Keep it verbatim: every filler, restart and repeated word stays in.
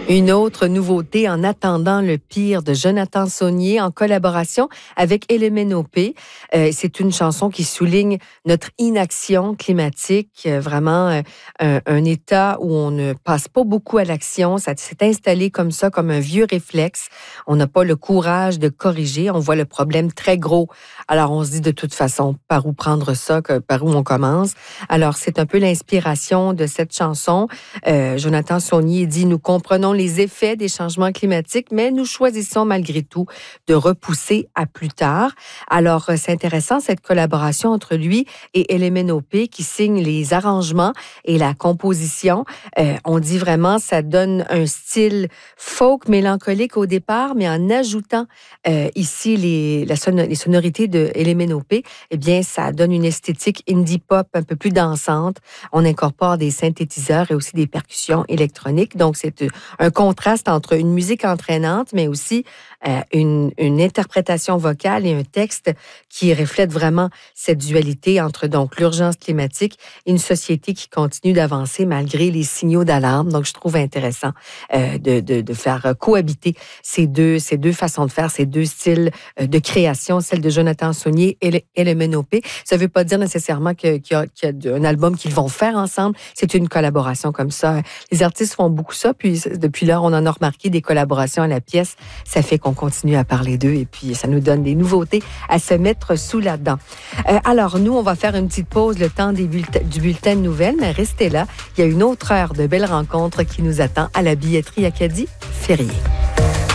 Une autre nouveauté, En attendant le pire, de Jonathan Saunier, en collaboration avec Elemenopé. Euh, c'est une chanson qui souligne notre inaction climatique, euh, vraiment euh, un, un état où on ne passe pas beaucoup à l'action. Ça s'est installé comme ça, comme un vieux réflexe. On n'a pas le courage de corriger. On voit le problème très gros. Alors, on se dit de toute façon, par où prendre ça, que, par où on commence. Alors, c'est un peu l'inspiration de cette chanson. Euh, Jonathan Saunier dit, nous comprenons les effets des changements climatiques, mais nous choisissons malgré tout de repousser à plus tard. Alors, c'est intéressant, cette collaboration entre lui et Elemenopé qui signe les arrangements et la composition. Euh, on dit vraiment, ça donne un style folk mélancolique au départ, mais en ajoutant euh, ici les, la son- les sonorités de Elemenopé, eh bien, ça donne une esthétique indie pop un peu plus dansante. On incorpore des synthétiseurs et aussi des percussions électroniques. Donc, c'est un contraste entre une musique entraînante, mais aussi euh, une, une interprétation vocale et un texte qui reflète vraiment cette dualité entre donc l'urgence climatique et une société qui continue d'avancer malgré les signaux d'alarme. Donc, je trouve intéressant euh, de, de, de faire cohabiter ces deux, ces deux façons de faire, ces deux styles de création, celle de Jonathan Saunier et Elemenopé. Ça ne veut pas dire nécessairement que, qu'il y a, qu'il y a un album qu'ils vont faire ensemble. C'est une collaboration comme ça. Les artistes font beaucoup ça, puis depuis là, on en a remarqué des collaborations à la pièce. Ça fait qu'on continue à parler d'eux et puis ça nous donne des nouveautés à se mettre sous la dent. Euh, alors, nous, on va faire une petite pause, le temps des bulletins, du bulletin de nouvelles, mais restez là. Il y a une autre heure de belles rencontres qui nous attend à la billetterie Acadie Férié.